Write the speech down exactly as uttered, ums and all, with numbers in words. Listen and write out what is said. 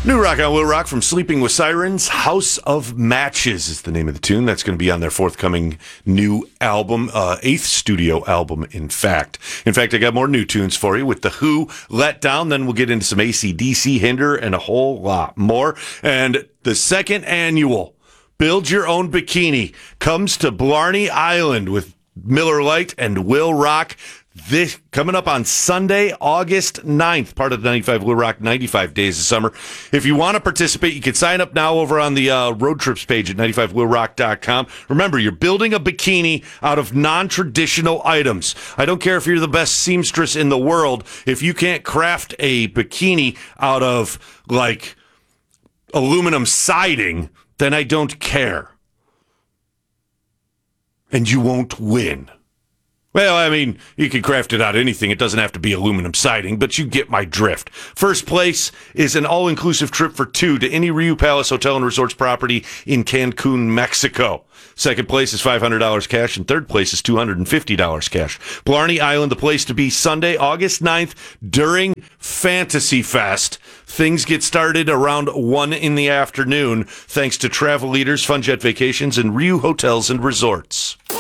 New Rock on Will Rock from Sleeping with Sirens. House of Matches is the name of the tune. That's going to be on their forthcoming new album, uh, eighth studio album, in fact. In fact, I got more new tunes for you with The Who, Let Down. Then we'll get into some A C D C, Hinder, and a whole lot more. And the second annual Build Your Own Bikini comes to Blarney Island with Miller Lite and Will Rock. This coming up on Sunday, August ninth, part of the ninety-five Will Rock ninety-five Days of Summer. If you want to participate, you can sign up now over on the uh, road trips page at ninety-five will rock dot com. Remember, you're building a bikini out of non-traditional items. I don't care if you're the best seamstress in the world. If you can't craft a bikini out of, like, aluminum siding, then I don't care. And you won't win. Well, I mean, you can craft it out of anything. It doesn't have to be aluminum siding, but you get my drift. First place is an all-inclusive trip for two to any Riu Palace Hotel and Resorts property in Cancun, Mexico. Second place is five hundred dollars cash, and third place is two hundred fifty dollars cash. Blarney Island, the place to be Sunday, August ninth, during Fantasy Fest. Things get started around one in the afternoon, thanks to Travel Leaders, Funjet Vacations, and Riu Hotels and Resorts.